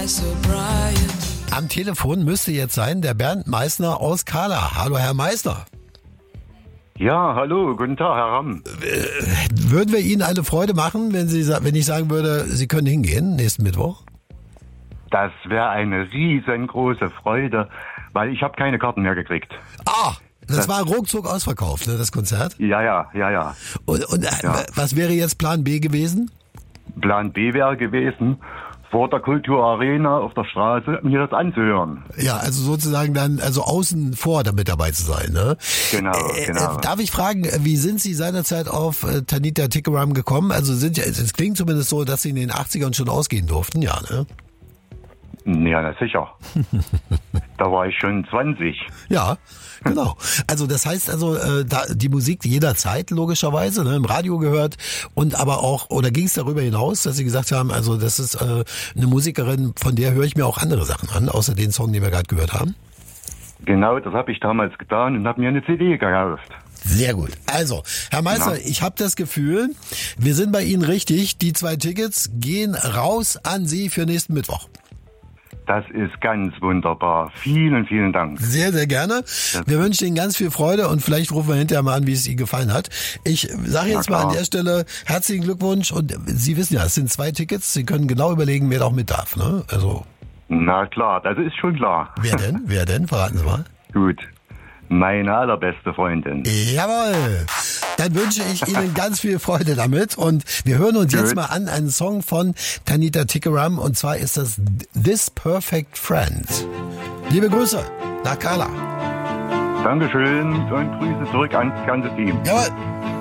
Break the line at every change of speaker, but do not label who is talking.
Am Telefon müsste jetzt sein der Bernd Meissner aus Kala. Hallo, Herr Meissner.
Ja, hallo, guten Tag, Herr Ramm.
Würden wir Ihnen eine Freude machen, wenn ich sagen würde, Sie können hingehen nächsten Mittwoch?
Das wäre eine riesengroße Freude, weil ich habe keine Karten mehr gekriegt.
Das war ruckzuck ausverkauft, ne, das Konzert?
Ja.
Und was wäre jetzt Plan B gewesen?
Plan B wäre gewesen, vor der Kulturarena auf der Straße mir das anzuhören.
Ja, also sozusagen dann, also außen vor damit dabei zu sein, ne?
Genau.
Darf ich fragen, wie sind Sie seinerzeit auf Tanita Tikaram gekommen? Also es klingt zumindest so, dass Sie in den 80ern schon ausgehen durften, ja, ne?
Ja, na sicher. Da war ich schon 20.
Ja, genau. Also das heißt die Musik jederzeit logischerweise, ne, im Radio gehört und aber auch, oder ging es darüber hinaus, dass Sie gesagt haben, also das ist eine Musikerin, von der höre ich mir auch andere Sachen an, außer den Song, den wir gerade gehört haben?
Genau, das habe ich damals getan und habe mir eine CD gekauft.
Sehr gut. Also, Herr Meissner, ich habe das Gefühl, wir sind bei Ihnen richtig. Die 2 Tickets gehen raus an Sie für nächsten Mittwoch.
Das ist ganz wunderbar. Vielen, vielen Dank.
Sehr, sehr gerne. Wir wünschen Ihnen ganz viel Freude und vielleicht rufen wir hinterher mal an, wie es Ihnen gefallen hat. Ich sage jetzt mal an der Stelle herzlichen Glückwunsch und Sie wissen ja, es sind 2 Tickets. Sie können genau überlegen, wer da auch mit darf, ne? Also.
Na klar, das ist schon klar.
Wer denn? Wer denn? Verraten Sie mal.
Gut. Meine allerbeste Freundin.
Jawohl. Dann wünsche ich Ihnen ganz viel Freude damit und wir hören uns jetzt mal an einen Song von Tanita Tikaram und zwar ist das This Perfect Friend. Liebe Grüße nach Kala.
Dankeschön und Grüße zurück ans ganze Team.
Jawohl.